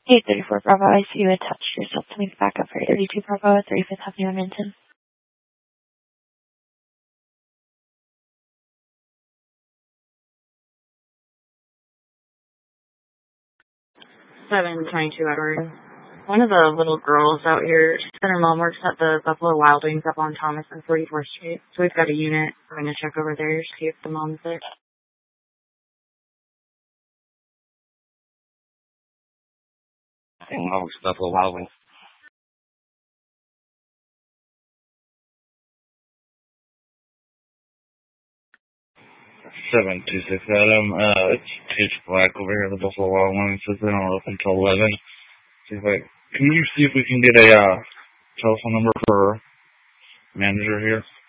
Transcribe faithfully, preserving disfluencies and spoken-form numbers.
eight thirty-four Bravo, I see you attached yourself to make backup for eight thirty-two Bravo at thirty-fifth Avenue in Minton. seven twenty-two Edward. One of the little girls out here, she said her mom works at the Buffalo Wild Wings up on Thomas and forty-fourth Street. So we've got a unit. We're going to check over there, see if the mom's there. I think mom works at Buffalo Wild Wings. seven two six Adam. Uh, it's pitch black over here at the Buffalo Wild Wings. It's been on up until eleven. See if I, can you see if we can get a uh, telephone number for manager here?